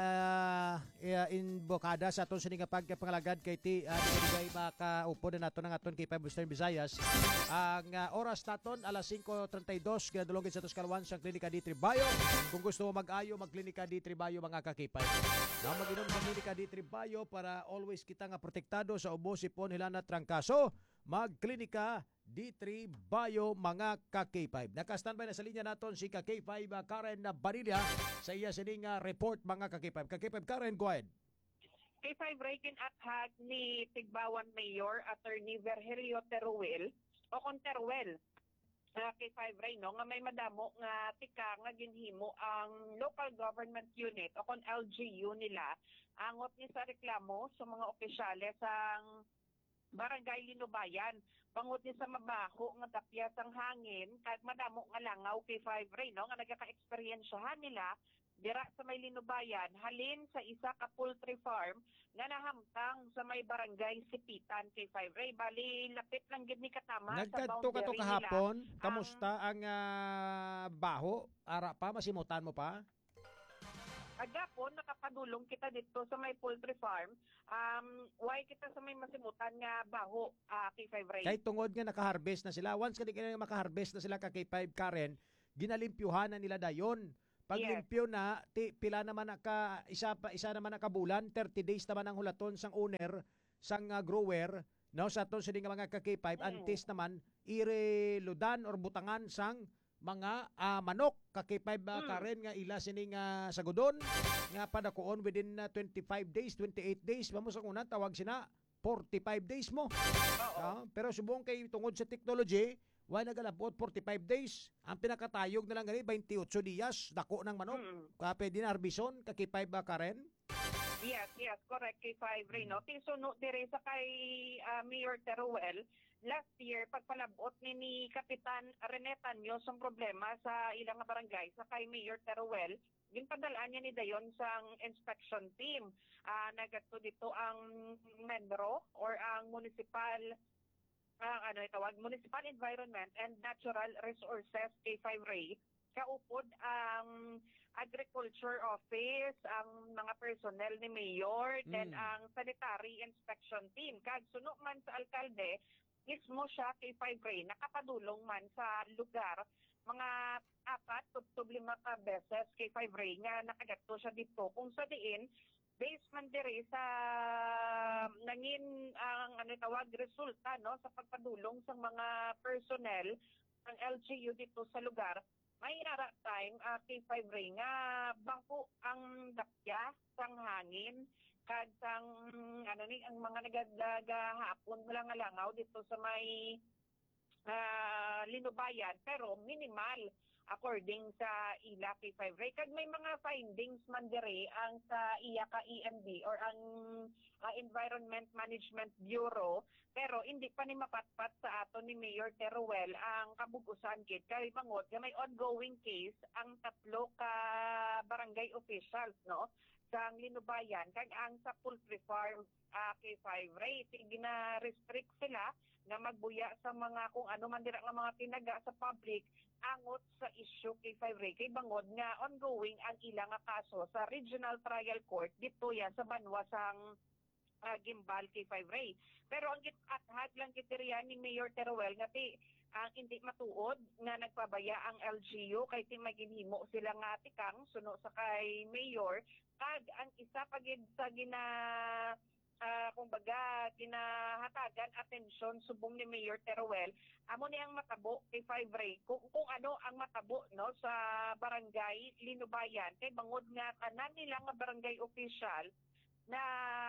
Speaker 2: Uh, uh, in Bocada sa aton sini nga pagpangalagad kay ti uh, digay makaupo na nato ng aton K five Western Visayas. Ang uh, oras naton alas cinco treinta y dos kinadulogid sa Tuscalwan sa Klinika D three Bio. Kung gusto mo mag-ayo mag-Klinika D three Bio mga K five. Na mag-inom sa Klinika D three Bio para always kita nga protektado sa ubo, sipon, hilana, trangkaso. Mag-Klinika D three Bio mga ka-K five. Naka-standby na sa linya naton si ka-K five uh, Karen na Barilla sa iya sining uh, report mga ka-K five. Ka-K five Karen, go ahead.
Speaker 15: K five Reagan at hag ni Tigbawan Mayor Attorney Virgilio Teruel o kon Teruel. Uh, K five Ray no nga may madamo nga tika nga ginhimo ang local government unit o kon L G U nila angot ni sa reklamo sa mga opisyales ang Barangay Linubayan. Pangot ni sa mabaho nga tapyas ang hangin, kahit madamo nga langaw K five Ray, no? Nga nagaka-eksperyensyahan nila dira sa may Linubayan halin sa isa ka poultry farm nga nahamtang sa may barangay Sipitan kay Five Ray. Bali lapit lang gid ni katama sa
Speaker 2: Nagkadto ka to
Speaker 15: boundary
Speaker 2: kahapon,
Speaker 15: nila.
Speaker 2: kamusta ang ah, baho? Ara pa, masimutan mo pa?
Speaker 15: Agapon, nakapadulong kita dito sa may poultry farm. Um, why kita sa may masimutan nga baho uh, kay Five Ray?
Speaker 2: Kahit tungod nga nakaharvest na sila, once kadi kaya makaharvest na sila ka K five Karen, ginalimpyuhan na nila dayon. Pag
Speaker 15: Yes.
Speaker 2: limpyo na, ti, pila naman naka isa pa isa naman naka bulan, thirty days naman ang hulaton sang owner, sang uh, grower, no, sa aton sini nga mga ka K five,
Speaker 15: Mm.
Speaker 2: antes naman ireludan or butangan sang mga ah, manok ka K five uh,
Speaker 15: Mm.
Speaker 2: Karen nga ila sini nga sagudon nga padakuon within uh, twenty-five days, twenty-eight days, mamo sa una tawag sina forty-five days mo. Ah, pero subong kay tungod sa technology, why nagalabot forty-five days. Ang pinakatayog na lang gani twenty-eight dias dako ng manok.
Speaker 15: Mm.
Speaker 2: Ka pwede na arbison ka K five ba Karen?
Speaker 15: Yes, yes, correct kay Five Ray, no? Tisuno dire sa kay ah, Mayor Teruel, last year pagpalabot ni ni Kapitan Rene Tanyos ang problema sa ilang nga barangay sa kay Mayor Teruel, ginpadalaan niya ni dayon sang inspection team. Ah, nagadto dito ang Menro or ang municipal ang ano itawag Municipal Environment and Natural Resources kay Five Ray. Kaupod ang Agriculture Office, ang mga personnel ni Mayor,
Speaker 2: Mm.
Speaker 15: then ang Sanitary Inspection Team. Kag suno man sa alkalde, mismo siya kay Five Ray, nakapadulong man sa lugar mga apat to lima ka beses kay Five Ray nga nakagadto siya dito. Kung sa diin, based man diri sa nangin ang ano tawag resulta no sa pagpadulong sa mga personnel ng L G U dito sa lugar, may ara time uh, kay Five Ray nga bangko ang dakya sang hangin kag sang ano ni ang mga nagagahapon wala nga langaw dito sa may uh, Linubayan pero minimal according sa ila kay Five Ray. Kag may mga findings man diri ang sa iya ka E M D or ang uh, Environment Management Bureau pero hindi pa ni mapatpat sa ato ni Mayor Teruel ang kabugusan kit kay bangod nga may ongoing case ang tatlo ka barangay officials no sa Linubayan kag ang sa poultry farm uh, kay Five Ray gina-restrict sila nga magbuya sa mga kung ano man dira nga mga tinaga sa public angot sa issue kay Five Ray kay bangod nga ongoing ang ilang nga kaso sa Regional Trial Court dito yan sa Banwa sang uh, Gimbal kay Five Ray. Pero ang gitathag lang kitirian ni Mayor Teruel nga ti ang hindi matuod nga nagpabaya ang L G U kay ti maginhimo sila nga tikang suno sa kay Mayor kag ang isa pa gid sa gina uh, kumbaga ginahatagan atensyon subong ni Mayor Teruel amo ni ang matabo kay Five Ray kung, kung ano ang matabo no sa barangay Linubayan kay bangod nga kanan nila nga barangay official na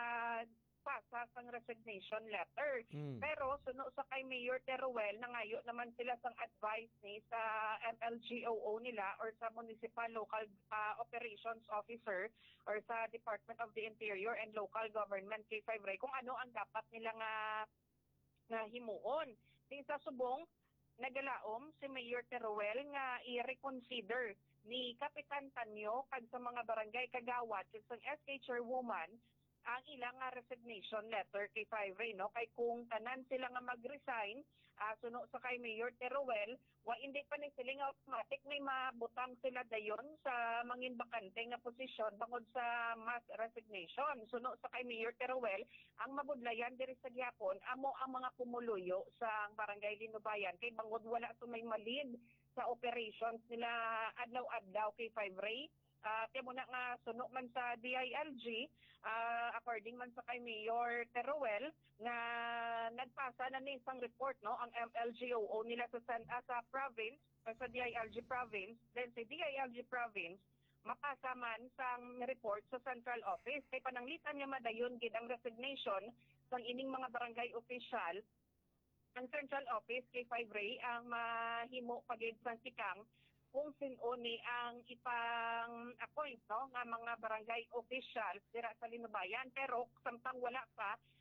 Speaker 15: pasa sang resignation letter.
Speaker 2: Mm.
Speaker 15: Pero suno sa kay Mayor Teruel nangayo naman sila sang advice ni sa M L G O O nila or sa Municipal Local uh, Operations Officer or sa Department of the Interior and Local Government kay Five Ray kung ano ang dapat nila nga nga himuon. Ting sa subong nagalaom si Mayor Teruel nga i-reconsider ni Kapitan Tanyo kag sa mga barangay kagawad kag sang S K Chairwoman ang ilang nga resignation letter kay Five Ray no kay kung tanan sila nga mag-resign uh, suno sa kay Mayor Teruel wa hindi pa ni sila nga automatic may mabutang sila dayon sa mangin bakante nga posisyon bangod sa mass resignation suno sa kay Mayor Teruel ang mabudlayan diri sa gyapon amo ang mga pumuluyo sa barangay Linubayan kay bangod wala sumay malid sa operations nila adlaw-adlaw kay Five Ray. Uh, kaya muna nga suno man sa D I L G, uh, according man sa kay Mayor Teruel, na nagpasa na ni isang report no ang M L G O O nila sa, uh, sa province, uh, sa D I L G province, then sa D I L G province, mapasa man sa report sa central office. Kay pananglitan niya madayon gid ang resignation sang ining mga barangay official, ang central office kay Five Ray ang mahimo pagid sa sikang kung sino ni ang ipang appoint no nga mga barangay officials dira sa Linubayan pero samtang wala pa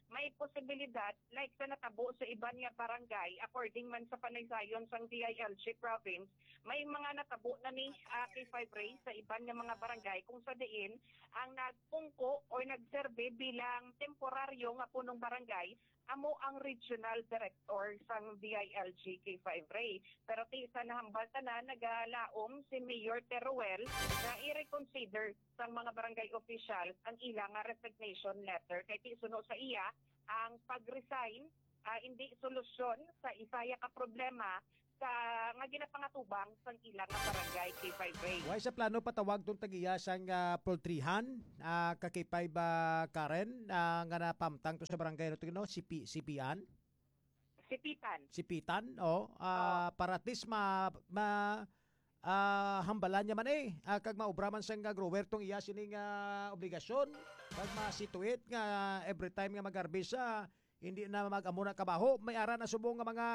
Speaker 15: may posibilidad like sa natabo sa iban nga barangay according man sa panaysayon sang D I L G province, may mga natabo na ni uh, K five Ray sa iban nga mga barangay kung sa diin ang nagpungko o nagserbe bilang temporaryo nga punong barangay amo ang regional director sang D I L G K five Ray. Pero ti sa nahambal tanan nagalaom si Mayor Teruel na i-reconsider sang mga barangay officials ang ilang nga resignation letter kay ti suno sa iya ang pag-resign uh, hindi solusyon sa isaya ka problema sa nga ginapangatubang sang ilang nga barangay K five Ray.
Speaker 2: Why sa plano patawag tong tagiya sang uh, poultryhan uh, ka K five uh, Karen uh, nga napamtang to sa barangay no no si P, si Pian
Speaker 15: Sipitan.
Speaker 2: Sipitan oh, uh, para at least ma, ma uh, hambalan niya man eh uh, kag maobra man sang uh, grower tong iya sining uh, obligasyon kag masituit nga every time nga magarbisa hindi na mag-amo na kabaho may ara na subong nga mga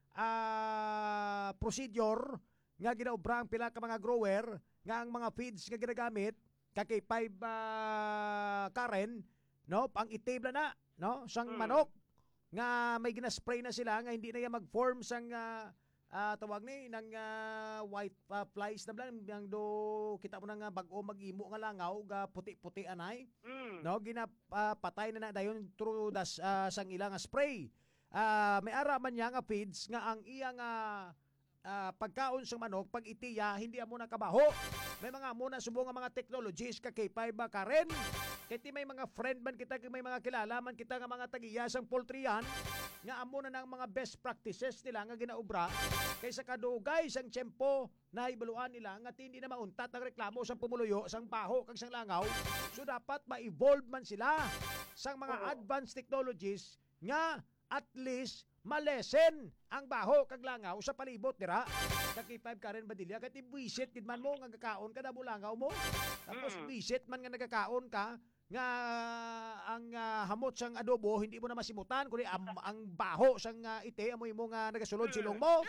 Speaker 2: uh, procedure nga ginaobra ang pila ka mga grower nga ang mga feeds nga ginagamit ka K five uh, Karen no pang itibla na no sang
Speaker 15: Hmm.
Speaker 2: manok nga may gina-spray na sila nga hindi na yan mag-form sang uh, uh, tawag ni ng uh, white uh, flies na blang yang do kita mo na nga bag-o mag-imo nga langaw ga puti-puti anay
Speaker 15: Mm.
Speaker 2: no gina uh, patay na na dayon through das uh, sang ilang nga spray. Uh, may ara man niya nga feeds nga ang iyang uh, uh, pagkaon sa manok pag itiya hindi amo na kabaho. May mga muna subong nga mga technologies ka K five ba Karen. Kiti may mga friend man kita may mga kilala man kita nga mga tagiya sang poultryan nga amo na ng mga best practices nila nga ginaobra kaysa kadugay sang tiyempo na ibaluan nila nga hindi na mauntat ang reklamo sang pumuluyo sang baho kag sang langaw. So dapat ma-evolve man sila sang mga advanced technologies nga at least malesen ang baho kag langaw sa palibot dira kag K five Karen Badilla kat ibwisit gid man mo nga gakaon ka na bulangaw mo tapos
Speaker 15: Mm.
Speaker 2: bisit man nga nagakaon ka nga ang uh, hamot sang adobo hindi mo na masimutan kundi ang, ang baho sang uh, ite amo imo nga nagasulod silong mo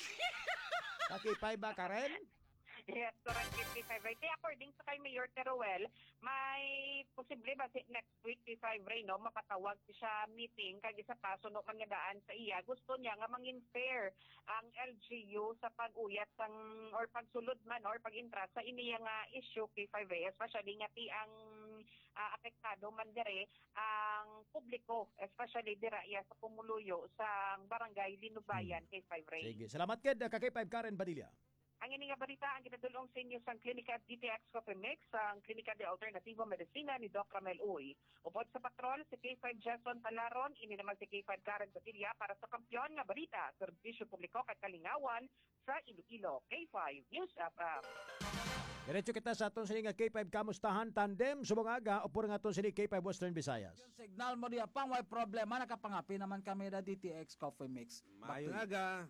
Speaker 2: kag K five ba Karen.
Speaker 15: Yes, correct. K five Ray. Kaya according sa kay Mayor Teruel, may posible ba si next week K five Ray no makatawag siya meeting kag isa pa suno man nga daan sa iya. Gusto niya nga mangin fair ang L G U sa pag-uyat sang or pagsulod man or pag-intra sa iniya nga issue K five Ray, especially nga ti ang uh, apektado man dire ang publiko, especially dira iya sa pumuluyo sa barangay Linubayan K five Ray.
Speaker 2: Sige, salamat kid kag K five Karen Badilla.
Speaker 15: Ang ini nga balita ang ginadulong sa inyo sa Klinika D T X Coffee Mix, ang Klinika de Alternativo Medicina ni Doc Ramel Uy. Upod sa patrol, si K five Jason Palaron, ini naman si K five Karen Badilla para sa kampiyon nga balita, serbisyo publiko at kalingawan sa Iloilo. K five News F M.
Speaker 2: Diretso kita sa aton sini nga K five Kamustahan Tandem subong aga upor nga aton sini K five Western Visayas.
Speaker 16: Signal mo diya pang may problema nakapangapi naman kami na D T X Coffee Mix.
Speaker 17: Mayong aga.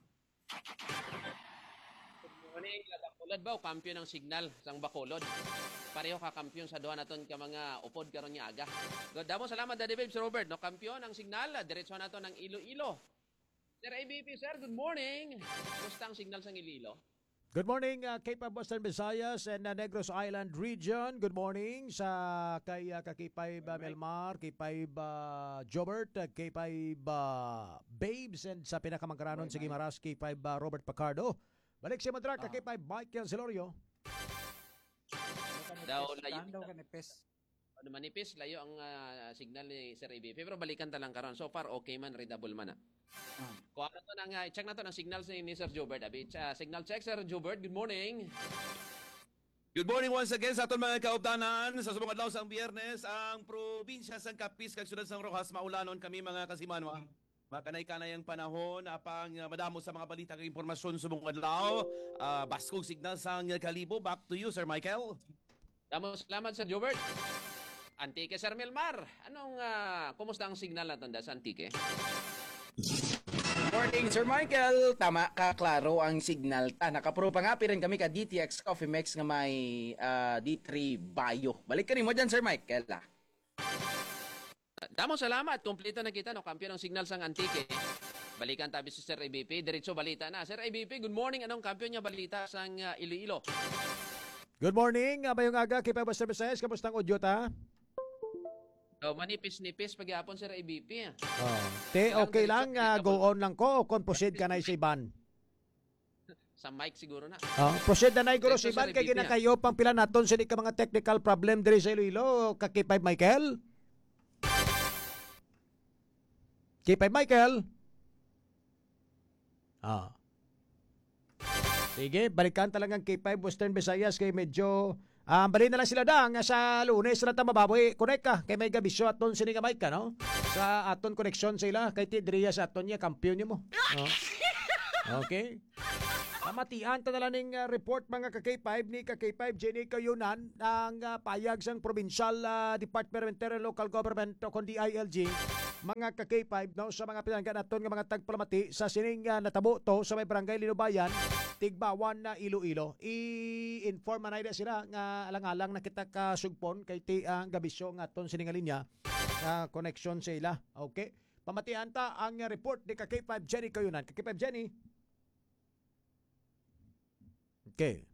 Speaker 17: Morning, Bacolod ba o kampiyon ng signal sang Bacolod? Pareho ka kampiyon sa duha naton ka mga upod karon nga aga. God damo salamat Daddy Babes Robert no kampiyon ang signal diretso nato ng Iloilo. Sir A B P sir, good morning. Kumusta ang signal sang Iloilo?
Speaker 2: Good morning uh, K five Western Visayas and uh, Negros Island region. Good morning sa kay uh, K five uh, Melmar, K five uh, Jobert, uh, K five uh, Babes and sa pinakamangkaranon sa Guimaras K five uh, Robert Pacardo. Balik si Madra ka K five Michael Celorio.
Speaker 17: Daw layo.
Speaker 16: Daw kanipis.
Speaker 17: Ano manipis layo ang uh, signal ni Sir A B P pero balikan ta lang karon. So far okay man, readable man na.
Speaker 16: Ah.
Speaker 17: Kuha na to nang uh, check na to ng signal ni Sir Jobert. Abi, uh, signal check Sir Jobert. Good morning.
Speaker 18: Good morning once again sa aton mga kauptanan. Sa subong adlaw sang Biyernes, ang probinsya sang Capiz kag syudad sang Rojas maulanon kami mga kasimanwa. Makanay-kanay ang panahon apang uh, madamo sa mga balita kag impormasyon subong adlaw. Uh, baskog signal sang Kalibo. Back to you Sir Michael.
Speaker 17: Damo salamat Sir Jobert. Antique Sir Melmar. Anong uh, kumusta ang signal naton da sa Antique?
Speaker 8: Morning, Sir Michael. Tama ka, klaro ang signal ta. Nakapuro pa nga rin kami ka D T X Coffee Mix nga may uh, D three Bio. Balik ka rin mo dyan, Sir Michael. Ah.
Speaker 17: Damo salamat. Kompleto na kita no kampiyon ng signal sang Antique. Balikan tabi si Sir A B P. Diretso balita na. Sir A B P, good morning. Anong kampiyon niya balita sang uh, Iloilo?
Speaker 2: Good morning, uh, bayong aga K five Western Visayas. Kamusta ang audio ta?
Speaker 17: So, manipis-nipis pagyapon sir A B P. ah.
Speaker 2: Oh. Te, okay lang, ah, go on lang ko kung proceed ka na sa Iban.
Speaker 17: Sa mic siguro na.
Speaker 2: Oh, proceed na na iguro
Speaker 17: Ito,
Speaker 2: si Iban
Speaker 17: sir,
Speaker 2: kay
Speaker 17: A B P,
Speaker 2: ginakayo pang pila naton sini ka mga technical problem diri sa Iloilo. Ka K five Michael. K five Michael. Ah. Sige, balikan talagang K five Western Visayas kay medyo ah bali na lang sila da nga sa Lunes na ta mababoy connect ka kay may gabisyo aton sini ka mic ka no sa aton connection sila kay ti diriya sa aton niya kampiyon nimo. Oh. Okay. Pamatian ta na lang ning uh, report mga ka K five ni ka K five Jenny Kayunan ang uh, payag sang Provincial uh, Department of Interior Local Government o kon D I L G mga ka K five no sa mga pinanggan naton nga mga tagpalamati sa sining uh, natabo to sa may barangay Linubayan Tigbawan na Iloilo. I-inform na sila nga alang-alang na kita kasugpon kay ti ang gabisyo nga aton sining linya sa connection sa ila. Okay. Pamatian ta ang uh, report ni ka K five Jenny Kayunan. Ka K five Jenny. Okay.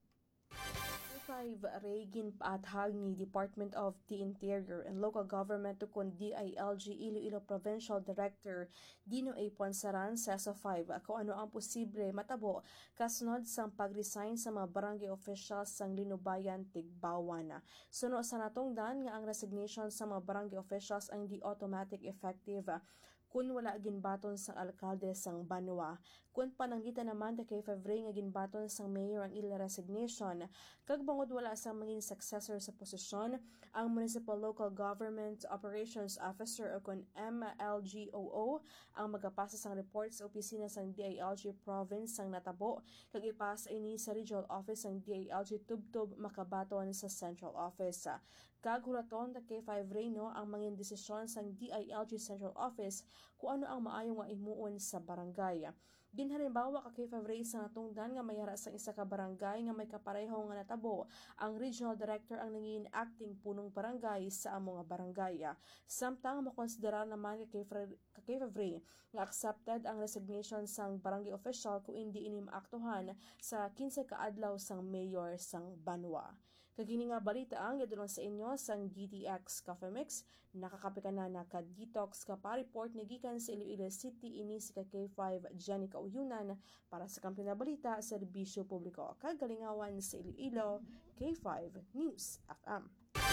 Speaker 19: five Reagin paathag ni Department of the Interior and Local Government to kun D I L G Iloilo Provincial Director Dino A. Ponsaran sa S O five kung ano ang posible matabo kasunod sang pag-resign sa mga barangay officials sang Linubayan, Tigbawan. Suno sa natungdan nga ang resignation sa mga barangay officials ang di automatic effective kun wala ginbaton sang alkalde sang Banwa. Kun pananglitan naman ta kay February nga ginbaton sang mayor ang ila resignation, kag bangod wala sang maging successor sa posisyon, ang Municipal Local Government Operations Officer o kun M L G O O ang magapasa sang report sa opisina sang D I L G Province sang natabo, kag ipasa ini sa Regional Office sang D I L G Tubtub Makabaton sa Central Office. Kag hulaton ta kay five Reno ang mangin desisyon sang D I L G Central Office kung ano ang maayong nga imuon sa barangay. Ginhalimbawa ka kay February sa natungdan nga mayara sa isa ka barangay nga may kapareho nga natabo, ang regional director ang nangin acting punong barangay sa among nga barangay. Samtang makonsidera naman kay kay February nga accepted ang resignation sang barangay official kung hindi ini maaktuhan sa kinsa ka adlaw sang mayor sang Banwa. Kagini nga balita ang yadulong sa inyo sang D T X Coffee Mix. Nakakape ka na naka-detox ka pa report na gikan sa Iloilo City ini si K five Jenny Kauyunan para sa kampiyon na balita sa serbisyo publiko. Kagalingawan sa Iloilo, K five News F M.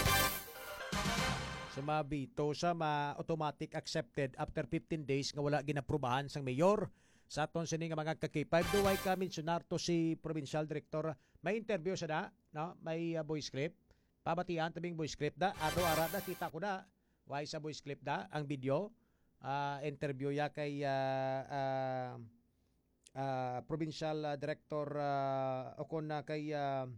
Speaker 2: Sa mabito sa ma-automatic accepted after fifteen days nga wala ginaprubahan sang mayor. Sa aton sini nga mga ka K five duway ka mensionar to si Provincial Director. May interview sa da, no? May uh, voice clip. Pabatian tabing voice clip da. Ato ara da kita ko da. Why sa voice clip da ang video. Uh, interview ya kay uh, uh, uh, Provincial uh, Director uh, o kon na kay uh,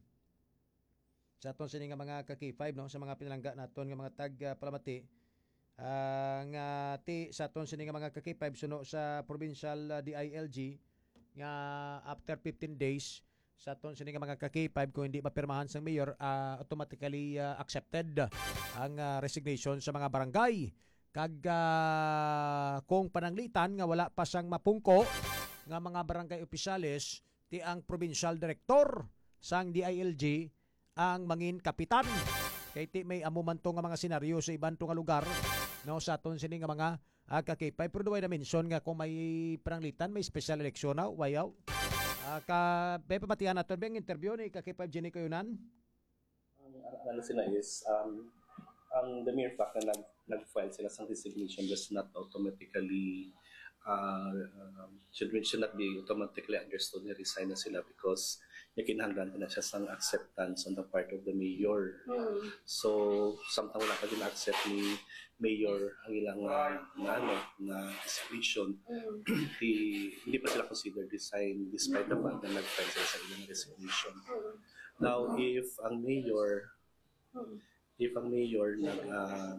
Speaker 2: sa aton sini nga mga ka K five no sa mga pinalangga naton nga mga tag uh, palamati. Uh, nga ti sa aton sini nga mga ka K five suno sa Provincial uh, D I L G nga after fifteen days sa aton sini nga mga ka K five kung hindi mapirmahan sang mayor uh, automatically uh, accepted ang uh, resignation sa mga barangay kag uh, kung pananglitan nga wala pa sang mapungko nga mga barangay opisyales ti ang provincial director sang D I L G ang mangin kapitan kay ti may amuman to nga mga senaryo sa iban to nga lugar no sa aton sini nga mga uh, ka K five pero duway na mention nga kung may pananglitan may special election na wayaw. Uh, ka Pepe Matian nato bang interview ni ka K five Jenny Kayunan?
Speaker 20: Ang ano sila is um ang the mere fact na nag nag-file sila sa resignation does not automatically uh, um, should, should not be automatically understood na resign na sila because yakinahanglan na siya sang acceptance on the part of the mayor. Mm. So samtang wala pa din accept ni mayor ang ilang uh, na ano na resignation, mm. di, hindi pa sila consider resign despite the fact na nag-file sila sa ilang resignation. Mm. Now if ang mayor mm. if ang mayor nag uh,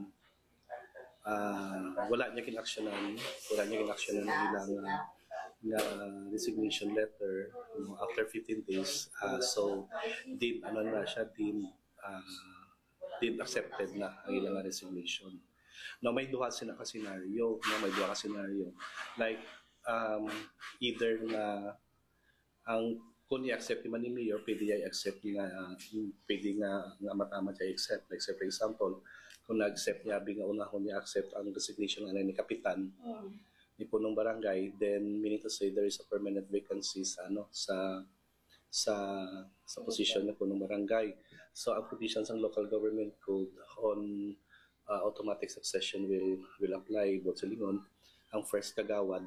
Speaker 20: uh, wala niya kinaksyonan wala niya kinaksyonan ng ilang uh, na resignation letter you know, after fifteen days uh, so din ano na siya din uh, din accepted na ang ilang resignation. Now may duha sila ka scenario no may duha ka scenario like um, either na ang kung i-accept man ni mayor pwede i-accept nga uh, pwede nga nga matama siya accept like say for example kung na-accept niya, nga unahon niya accept ang resignation nga ni kapitan ni punong barangay, then meaning to say there is a permanent vacancy sa ano sa sa sa position ni punong barangay. So ang provisions ng local government code on uh, automatic succession will will apply both sa lingon. Ang first kagawad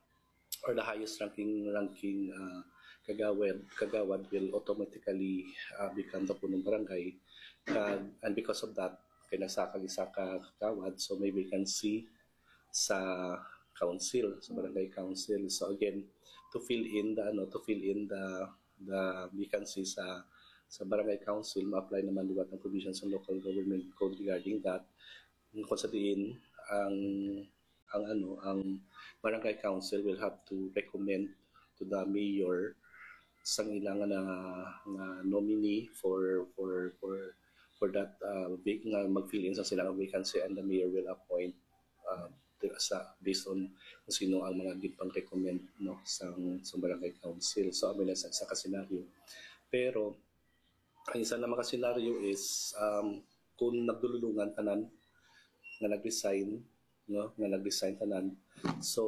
Speaker 20: or the highest ranking ranking uh, kagawad kagawad will automatically uh, become the punong barangay, uh, and because of that kay nagsakag isa ka kagawad, so may vacancy sa council, sa barangay council. So again, to fill in the ano to fill in the the vacancy sa sa barangay council, ma-apply naman liwat ng provisions ng local government code regarding that. Kung sa diin ang ang ano ang barangay council will have to recommend to the mayor sang ilang na, na nominee for for for for that uh, big nga mag-fill in sa silang vacancy, and the mayor will appoint uh, sa based on kung sino ang mga gipang recommend no sa sa barangay council. So amin na sa, sa kasenaryo. Pero ang isa na mga kasenaryo is um, kung nagdululungan tanan nga nag-resign no nga nag-resign tanan, so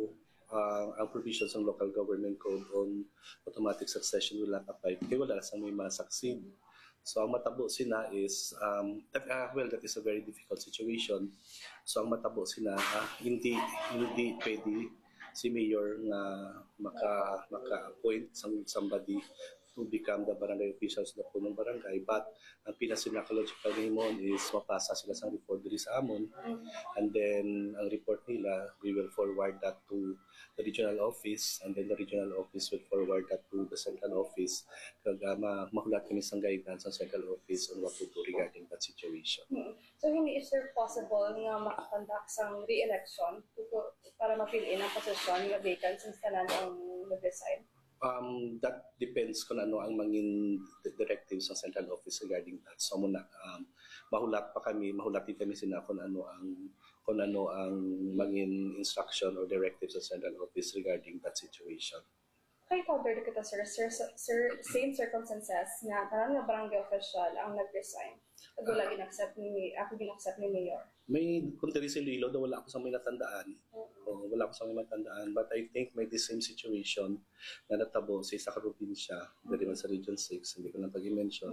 Speaker 20: uh, ang provisions ng local government code on automatic succession will not apply kaya wala sa may ma-succeed. So ang matabo sina is um, that, uh, well that is a very difficult situation. So ang matabo sina uh, hindi hindi pwede si mayor nga maka maka-appoint somebody to become the barangay officials na punong barangay, but ang pinaka-logical nahimon is mapasa sila sa report diri sa amon, and then ang report nila we will forward that to the regional office, and then the regional office will forward that to the central office kag uh, mahulat kami sang guidance sa central office on what to do regarding that situation.
Speaker 19: Hmm. So hindi is there possible nga makakonduct sang re-election to- para ma-fill in ang posisyon nga vacant since tanan ang nag-resign?
Speaker 20: Um, that depends kung ano ang mangin directives ng central office regarding that. So muna, um, mahulat pa kami, mahulatin kami sina kung ano ang kung ano ang mangin instruction or directives ng central office regarding that situation.
Speaker 19: Kay counter kita sir, sir, sir, same circumstances nga tanan nga barangay official ang nag-resign. Ag wala ginaccept ni ako ginaccept ni mayor.
Speaker 20: May kung diri sa Iloilo daw wala ako sa may natandaan. O, wala ako sa may matandaan, but I think may the same situation na natabo sa isa ka probinsya diri man sa Region six, hindi ko lang pag-mention.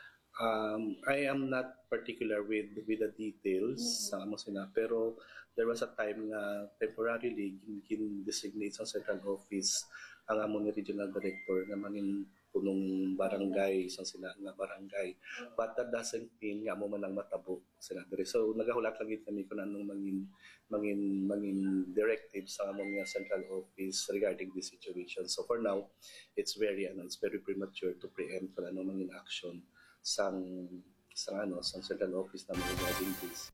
Speaker 20: Um, I am not particular with with the details sa amo sina, pero there was a time na temporarily gin designate sa central office ang amo ni regional director na mangin punong barangay sa sila nga barangay, but that doesn't mean nga mo man lang matabo sila diri. So nagahulat lang gid kami kung anong mangin mangin mangin directive sa among nga central office regarding this situation. So for now it's very ano it's very premature to preempt kung anong mangin action sang sang ano sang central office na regarding this.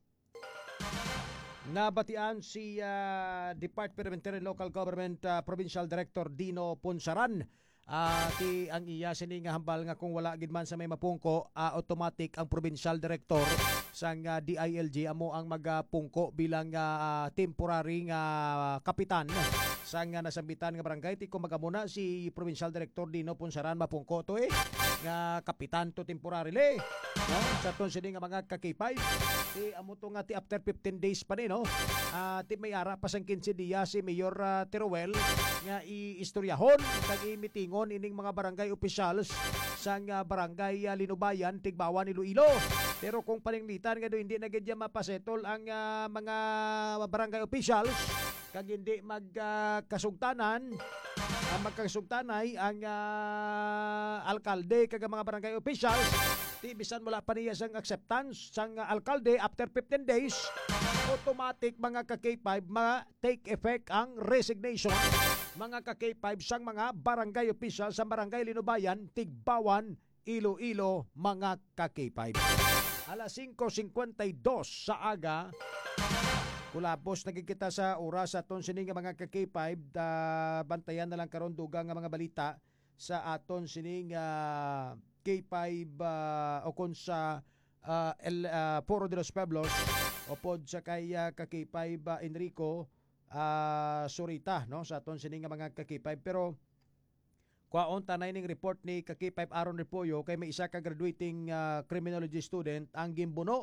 Speaker 2: Nabatian si uh, Department of Interior and Local Government uh, Provincial Director Dino Ponsaran. Uh, ti ang iya sini nga hambal nga kung wala gid man sa may mapungko, uh, automatic ang provincial director sang uh, D I L G amo ang magapungko bilang uh, temporary nga uh, kapitan sang uh, nasambitan nga barangay. Ti kung magamuna si provincial director Dino Ponsaran mapungko to eh nga kapitan to temporarily no sa ton sini nga mga ka-K five ti amo to nga ti after fifteen days pa ni no uh, ti may ara pa sang quince diya si Mayor uh, Teruel nga iistoryahon kag i-mitingon ining mga barangay officials sang uh, barangay uh, Linubayan, Tigbawan, Iloilo. Pero kung paninglitan nga do hindi na gid mapasetol ang uh, mga barangay officials kag hindi magkasugtanan uh, ang magkasugtanay ang uh, alkalde kag mga barangay officials, ti bisan wala pa niya sang acceptance sang uh, alkalde after fifteen days, automatic mga ka-K five mga take effect ang resignation mga ka-K five sang mga barangay officials sa barangay Linubayan, Tigbawan, Iloilo, mga ka-K five. Alas cinco cincuenta y dos sa aga. Kulapos nagkikita sa oras aton sini nga mga ka-K five, uh, bantayan na lang karon dugang nga mga balita sa aton sini nga K five uh, o kon sa uh, El uh, Foro de los Pueblos o pod sa kay uh, ka-K five uh, Enrico uh, Surita no sa aton sini nga mga ka-K five. Pero kwaon tanay ning report ni ka-K five Aaron Repollo kay may isa ka graduating uh, criminology student ang gimbuno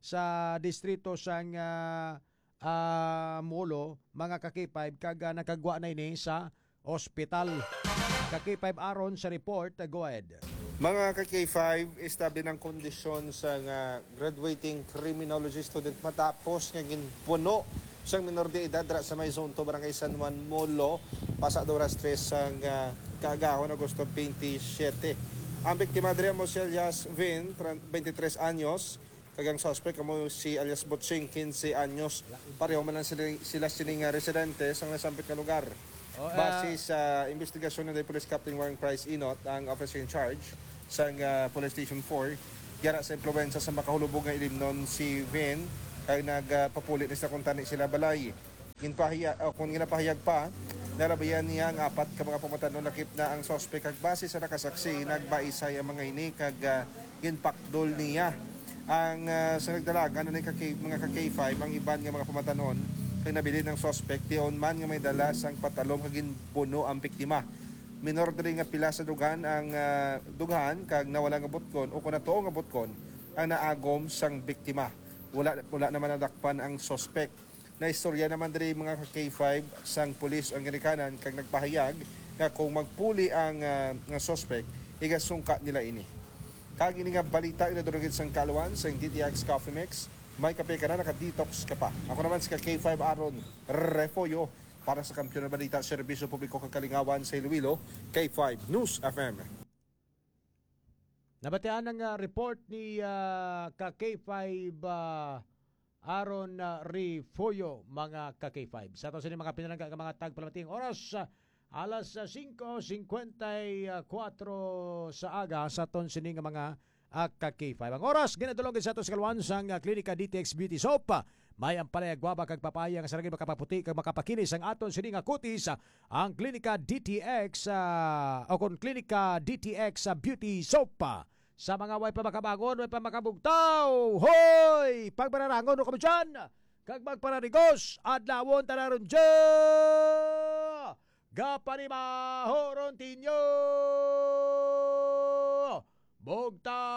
Speaker 2: sa distrito sang uh, uh, Molo, mga ka-K five, kag uh, nakagwa na ini sa ospital. Ka-K five aron sa report, uh, go ahead.
Speaker 21: Mga ka-K five, establish ng kondisyon sa nga graduating criminology student matapos nga ginpuno siyang minor de edad dra sa may zone to barangay San Juan Molo pasa do oras tres sang uh, kaagahon Agosto twenty-seven. Ang biktima diri mo si alias Vin, twenty-tres anyos, kagang suspect mo si alias Botsing, quince anyos. Pareho man lang sila, sila sining uh, residente sa nasampit nga lugar.
Speaker 2: Oh, uh,
Speaker 21: Base sa investigasyon ng Police Captain Warren Price Inot, ang officer in charge sa uh, Police Station four, gyara sa impluwensya sa makahulubog nga ilimnon si Vin, kay nagpapulit uh, ni sa kung tani sila balay. Ginpahiyag, uh, kung ginapahiyag pa, nalabayan niya ang apat ka mga pamatanon nakip na ang sospek kag base sa nakasaksi nagbaisay ang mga ini kag uh, ginpakdol niya ang uh, sa nagdalagan ano kay mga ka-K five ang iban nga mga pamatanon kay nabili ng sospek tion man nga may dala sang patalom kag ginpuno ang biktima. Minor diri nga pila sa dugan ang uh, dughan kag nawala nga butkon o kun natuo nga butkon ang naagom sang biktima. Wala wala naman nadakpan ang sospek. Na istorya naman diri mga ka-K five sang pulis ang ginikanan kag nagpahayag nga kung magpuli ang uh, nga suspect igasungka nila ini. Kag ini nga balita inadurugid sang kaluan sang D T X Coffee Mix, may kape ka na, naka-detox ka pa. Ako naman si ka-K five Aaron Refoyo para sa Kampiyon ng Balita, Serbisyo Publiko kag Kalingawan sa Iloilo, K five News F M.
Speaker 2: Nabatian ang uh, report ni uh, ka-K five uh, Aaron uh, Refoyo, mga ka-K five. Sa ito sini mga pinalangga ng mga tagpalamating oras, uh, alas uh, five fifty-four sa aga sa ito sini nga mga uh, ka-K five. Ang oras, ginatulogin sa ito sa kalwan sang uh, Klinika D T X Beauty Soap. May ang palayagwaba kag papaya nga saragi makapaputi kag makapakinis ang aton sini nga kutis, uh, ang Klinika D T X uh, o kon Klinika D T X uh, Beauty Soap. Sa mga way pa makabangon, way pa makabugtaw, hoy! Pagbararangon no kami dyan, kag magpararigos, adlawon tanaron dyan, gapani mahoron tinyo, bugtaw!